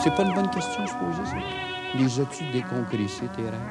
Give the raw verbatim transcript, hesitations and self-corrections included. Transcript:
C'est pas une bonne question, je posais, ça. Les as-tu déconcressés, tes rêves?